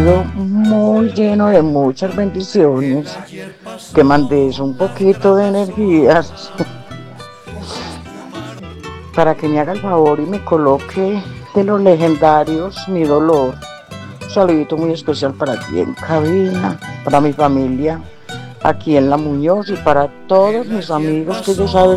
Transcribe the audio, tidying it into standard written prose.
sido muy lleno de muchas bendiciones, que mandes un poquito de energías para que me haga el favor y me coloque de los legendarios Mi Dolor. Un saludito muy especial para ti en cabina, para mi familia aquí en La Muñoz y para todos mis amigos que ellos saben